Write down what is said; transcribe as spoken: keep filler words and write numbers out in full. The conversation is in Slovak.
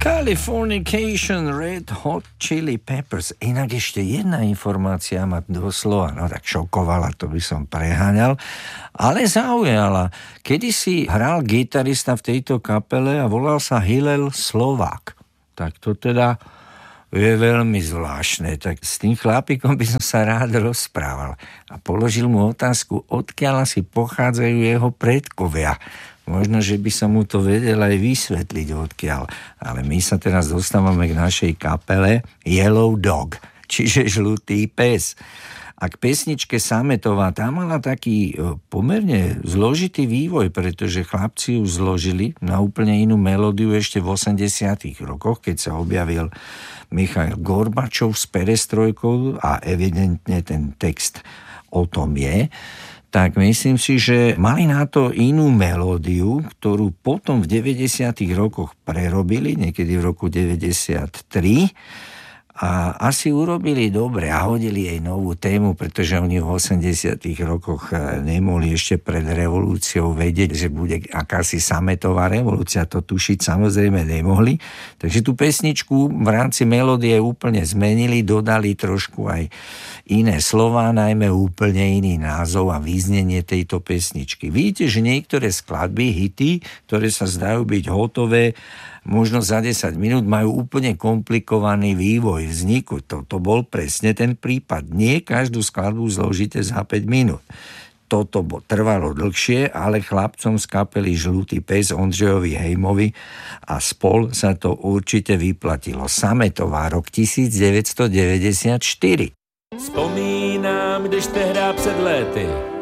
Californication, Red Hot Chili Peppers. Inak ešte jedna informácia ma doslova, no tak šokovala, to by som preháňal, ale zaujala. Kedysi hral gitarista v tejto kapele a volal sa Hillel Slovák. Tak to teda je veľmi zvláštne. Tak s tým chlapikom by som sa rád rozprával. A položil mu otázku, odkiaľ asi pochádzajú jeho predkovia. Možno, že by som mu to vedel aj vysvetliť odkiaľ. Ale my sa teraz dostávame k našej kapele Yellow Dog, čiže žlutý pes. A k pesničke Sametová, tá mala taký pomerne zložitý vývoj, pretože chlapci ju zložili na úplne inú melódiu ešte v osemdesiatych rokoch, keď sa objavil Michail Gorbačov s perestrojkou a evidentne ten text o tom je. Tak myslím si, že mali na to inú melódiu, ktorú potom v deväťdesiatych rokoch prerobili, niekedy v roku deväťdesiattri, a asi urobili dobre a hodili jej novú tému, pretože oni v osemdesiatych rokoch nemohli ešte pred revolúciou vedieť, že bude akási sametová revolúcia, to tušiť samozrejme nemohli. Takže tú pesničku v rámci melódie úplne zmenili, dodali trošku aj iné slová, najmä úplne iný názov a význenie tejto pesničky. Vidíte, že niektoré skladby, hity, ktoré sa zdajú byť hotové, možno za desať minút, majú úplne komplikovaný vývoj vzniku. Toto bol presne ten prípad. Nie každú skladbu zložíte za päť minút. Toto trvalo dlhšie, ale chlapcom z kapely Žlutý pes, Ondřejovi Hejmovi a spol sa to určite vyplatilo. Sametová, rok devätnásťstodeväťdesiatštyri. Vzpomínám, když tehdy před léty